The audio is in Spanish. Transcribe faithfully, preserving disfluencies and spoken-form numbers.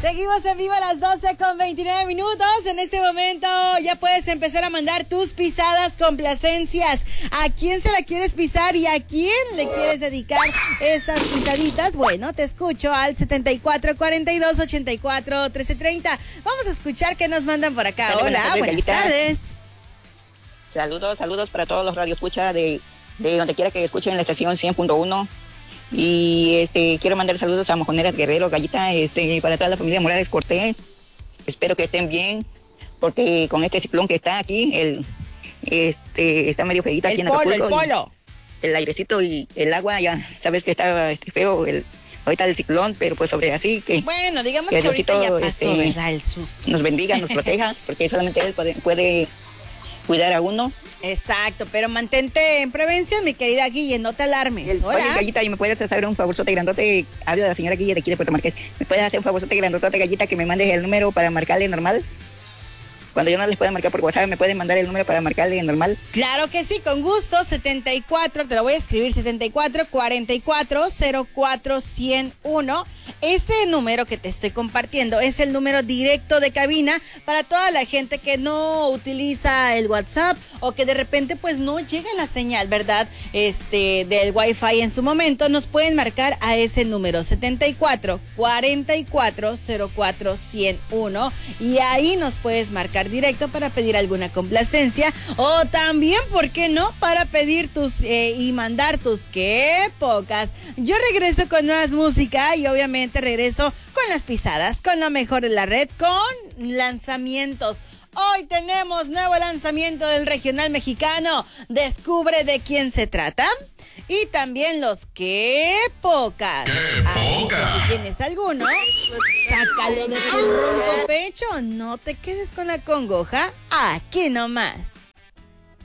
Seguimos en vivo a las doce con veintinueve minutos. En este momento ya puedes empezar a mandar tus pisadas complacencias. ¿A quién se la quieres pisar y a quién le quieres dedicar esas pisaditas? Bueno, te escucho al setenta y cuatro cuarenta y dos ochenta y cuatro trece treinta. Vamos a escuchar qué nos mandan por acá. Dale, Hola, buenas buenas tardes. Saludos, saludos para todos los radioescuchas de, de donde quiera que escuchen la estación cien punto uno. Y este quiero mandar saludos a Mojoneras Guerrero, Gallita, este para toda la familia Morales Cortés. Espero que estén bien, porque con este ciclón que está aquí, el este está medio feíta aquí en El polo, el Acapulco. polo. El airecito y el agua, ya sabes que está este, feo el ahorita el ciclón, pero pues sobre así que Bueno, digamos que que ahorita ya Diosito, pasó, este, ¿verdad? El susto. nos bendiga, nos proteja, porque solamente Él puede, puede cuidar a uno. Exacto, pero mantente en prevención, mi querida Guille, no te alarmes. El, Hola. Oye, Gallita, ¿y me puedes hacer un favorzote grandote? Hablo de la señora Guille de aquí de Puerto Marqués. ¿Me puedes hacer un favorzote grandote, Gallita, que me mandes el número para marcarle normal? Cuando yo no les pueda marcar por WhatsApp, ¿me pueden mandar el número para marcarle normal? Claro que sí, con gusto. setenta y cuatro, te lo voy a escribir, setenta y cuatro cuarenta y cuatro cero cuatro ciento uno. Ese número que te estoy compartiendo es el número directo de cabina para toda la gente que no utiliza el WhatsApp o que de repente pues no llega la señal, ¿verdad? Este, del Wi-Fi en su momento. Nos pueden marcar a ese número, setenta y cuatro cuarenta y cuatro cero cuatro ciento uno, y ahí nos puedes marcar directo para pedir alguna complacencia o también, ¿por qué no?, para pedir tus eh, y mandar tus qué pocas. Yo regreso con más música y obviamente regreso con las pisadas, con lo mejor de la red, con lanzamientos. Hoy tenemos nuevo lanzamiento del regional mexicano. Descubre de quién se trata. Y también los qué pocas. ¡Qué poca! Si tienes alguno, sácalo de tu ronco pecho. No te quedes con la congoja. Aquí nomás.